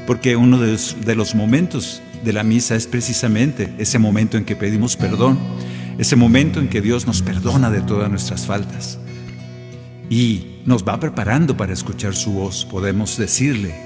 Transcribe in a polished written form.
porque uno de los momentos de la misa es precisamente ese momento en que pedimos perdón, ese momento en que Dios nos perdona de todas nuestras faltas y nos va preparando para escuchar su voz. Podemos decirle